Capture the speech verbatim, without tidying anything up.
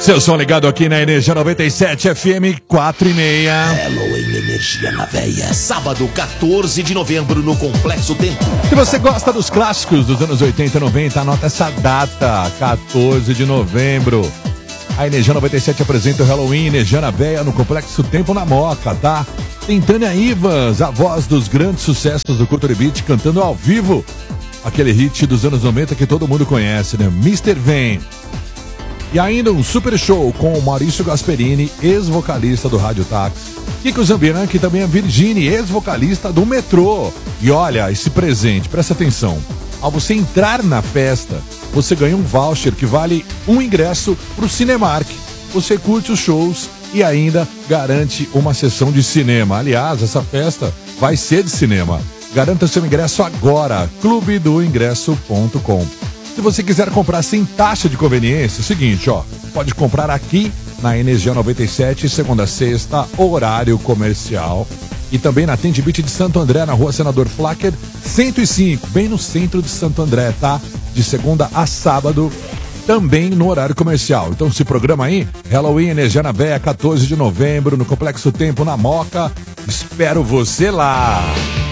Seu som ligado aqui na Energia noventa e sete F M quatro e meia. Halloween Energia na Veia, sábado quatorze de novembro no Complexo Tempo. Se você gosta dos clássicos dos anos oitenta e noventa, anota essa data, quatorze de novembro. A Energia noventa e sete apresenta o Halloween Energia na Veia no Complexo Tempo na Moca, tá? Tem Tânia Ivans, a voz dos grandes sucessos do Culture Beat, cantando ao vivo aquele hit dos anos noventa que todo mundo conhece, né? mister Vane. E ainda um super show com o Maurício Gasperini, ex-vocalista do Rádio Táxi. Kiko Zambiran, que também é Virginie, ex-vocalista do Metrô. E olha, esse presente, presta atenção. Ao você entrar na festa, você ganha um voucher que vale um ingresso pro Cinemark. Você curte os shows e ainda garante uma sessão de cinema. Aliás, essa festa vai ser de cinema. Garanta seu ingresso agora, clube do ingresso ponto com. Se você quiser comprar sem taxa de conveniência, é o seguinte, ó, pode comprar aqui na Energia noventa e sete, segunda a sexta, horário comercial. E também na Tende Beat de Santo André, na rua Senador Flacker, cento e cinco, bem no centro de Santo André, tá? De segunda a sábado, também no horário comercial. Então se programa aí, Halloween Energia na Veia, quatorze de novembro, no Complexo Tempo, na Moca. Espero você lá!